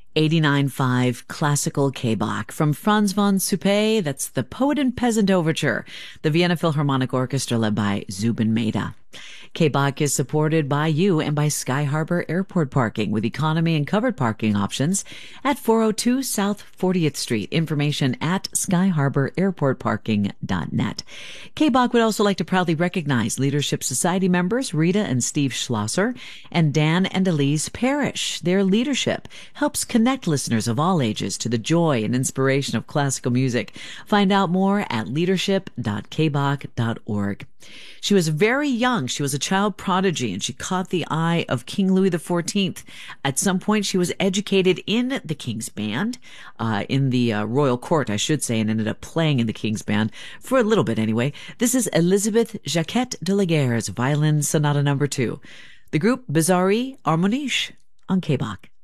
89.5 Classical K-Bach from Franz von Suppé. That's the Poet and Peasant Overture, the Vienna Philharmonic Orchestra led by Zubin Mehta. K-Bach is supported by you and by Sky Harbor Airport Parking with economy and covered parking options at 402 South 40th Street. Information at skyharbor.airportparking.net. K-Bach would also like to proudly recognize Leadership Society members Rita and Steve Schlosser and Dan and Elise Parrish. Their leadership helps connect listeners of all ages to the joy and inspiration of classical music. Find out more at leadership.kbach.org. She was very young. She was a child prodigy, and she caught the eye of King Louis XIV. At some point, she was educated in the King's Band, in the royal court, I should say, and ended up playing in the King's Band for a little bit anyway. This is Elizabeth Jacquette de la Guerre's Violin Sonata No. 2. The group Bizarre Harmoniche on K-Bach.